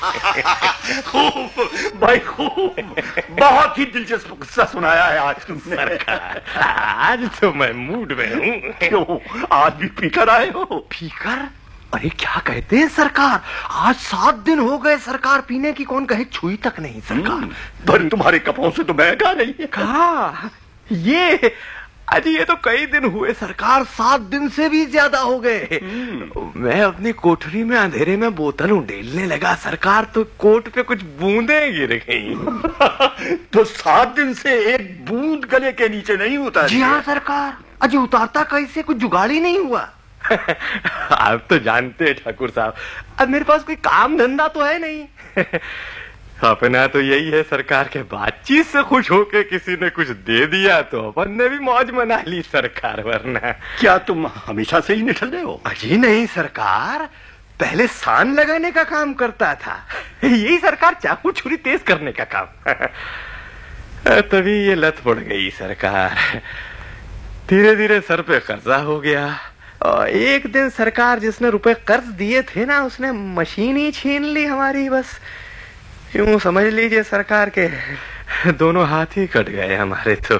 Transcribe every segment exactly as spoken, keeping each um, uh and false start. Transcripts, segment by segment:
खूब भाई खूब, बहुत ही दिलचस्प किस्सा सुनाया है आज तुमने। सरकार, आज तो मैं मूड में हूँ। क्यों, आज भी पीकर आए हो? पीकर? अरे क्या कहते हैं सरकार, आज सात दिन हो गए सरकार पीने की कौन कहे छुई तक नहीं सरकार। पर तुम्हारे कपड़ों से तो महक आ रही है। कहा ये अजी, ये तो कई दिन हुए सरकार, सात दिन से भी ज्यादा हो गए। मैं अपनी कोठरी में अंधेरे में बोतल उंडेलने लगा सरकार, तो कोट पे कुछ बूंदें गिर गई। तो सात दिन से एक बूंद गले के नीचे नहीं उतारी? जी हाँ सरकार। अजी उतारता कैसे, कुछ जुगाड़ ही नहीं हुआ। आप तो जानते हैं ठाकुर साहब, अब मेरे पास कोई काम धंधा तो है नहीं। अपना तो यही है सरकार के, बातचीत से खुश होके किसी ने कुछ दे दिया तो अपन ने भी मौज मना ली सरकार। वरना क्या तुम हमेशा से ही निठल्ले हो? अजी नहीं सरकार, पहले सान लगाने का काम करता था, यही सरकार चाकू छुरी तेज करने का काम। तभी ये लत पड़ गई सरकार, धीरे धीरे सर पे कर्जा हो गया। और एक दिन सरकार जिसने रुपए कर्ज दिए थे ना, उसने मशीन ही छीन ली हमारी। बस यूं समझ लीजिए सरकार के दोनों हाथ ही कट गए हमारे तो।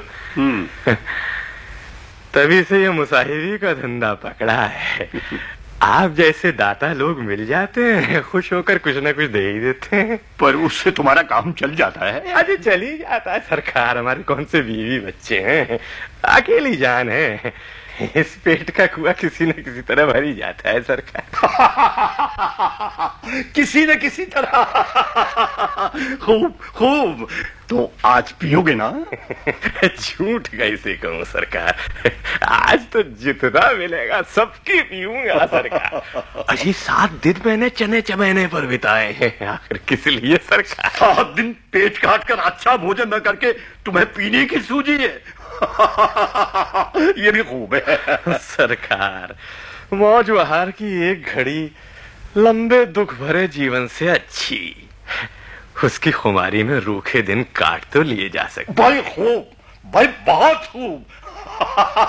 तभी से ये मुसाहिबी का धंधा पकड़ा है। आप जैसे दाता लोग मिल जाते हैं, खुश होकर कुछ न कुछ दे ही देते हैं। पर उससे तुम्हारा काम चल जाता है? अरे चल ही जाता है सरकार, हमारे कौन से बीवी बच्चे हैं, अकेली जान है। इस पेट का कुआं किसी न किसी तरह भर ही जाता है सरकार। किसी न किसी तरह। खूब खूब, तो आज पियोगे ना? झूठ कैसे कहूँ सरकार, आज तो जितना मिलेगा सबकी पीऊंगा सरकार। अजी सात दिन मैंने चने चमेने पर बिताए हैं, आखिर किस लिए सरकार? सात दिन पेट काट कर अच्छा भोजन न करके तुम्हें पीने की सूझी है। ये भी खूब है सरकार। मौज बहार की एक घड़ी लंबे दुख भरे जीवन से अच्छी, उसकी खुमारी में रूखे दिन काट तो लिए जा सकते। भाई खूब, भाई बहुत खूब।